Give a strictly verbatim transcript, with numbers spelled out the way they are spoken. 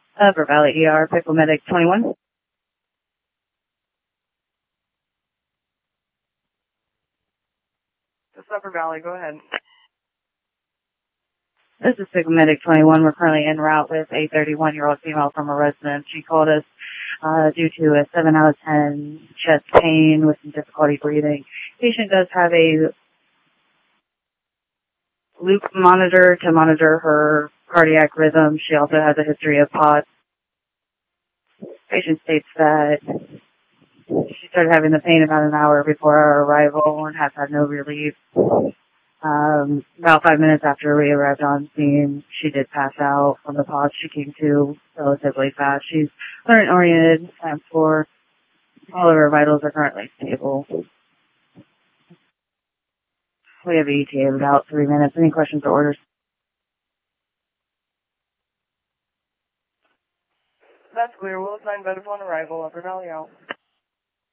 Upper Valley E R, Pickle Medic twenty-one. This is Upper Valley, go ahead. This is Pickle Medic twenty-one. We're currently en route with a thirty-one-year-old female from a residence. She called us uh, due to a seven out of ten chest pain with some difficulty breathing. Patient does have a loop monitor to monitor her cardiac rhythm. She also has a history of P O T. Patient states that she started having the pain about an hour before our arrival and has had no relief. Um, about five minutes after we arrived on scene, she did pass out from the P O T. She came to relatively fast. She's current-oriented, times four. All of her vitals are currently stable. We have E T A in about three minutes. Any questions or orders? That's clear. We'll assign bed upon arrival. Upper Valley out.